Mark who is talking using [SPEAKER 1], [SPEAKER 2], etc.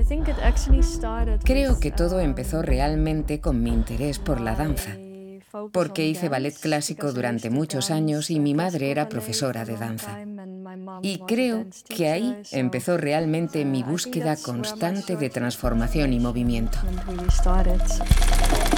[SPEAKER 1] Creo que todo empezó realmente con mi interés por la danza, porque hice ballet clásico durante muchos años y mi madre era profesora de danza. Y creo que ahí empezó realmente mi búsqueda constante de transformación y movimiento.